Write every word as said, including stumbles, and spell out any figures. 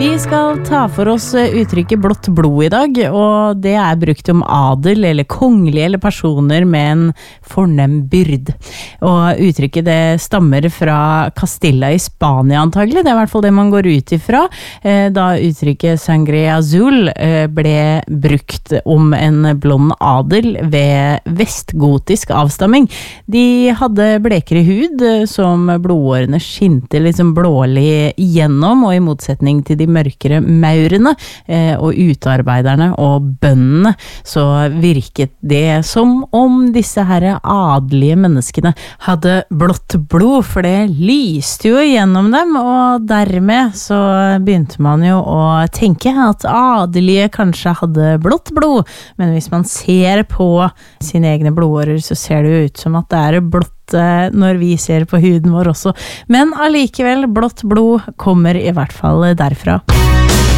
Vi skal ta for oss uttrykket blått blod i dag, og det er brukt om adel eller kongelige eller personer med en fornem byrd. Og uttrykket det stammer fra Castilla i Spania antagelig, det er i hvert fall det man går ut ifra, da uttrykket sangre azul ble brukt om en blond adel ved vestgotisk avstamming. De hadde blekere hud som blodårene skinte liksom blålig igjennom, og i motsetning til de mørkere maurene eh, og utarbeiderne og bøndene, så virket det som om disse her adelige menneskene hadde blått blod, for det lyste jo gjennom dem, og dermed så begynte man jo å tenke at adelige kanskje hadde blått blod, men hvis man ser på sine egne blodårer, så ser det jo ut som at det er blått når vi ser på huden vår også. Men allikevel, blått blod kommer i hvert fall derfra.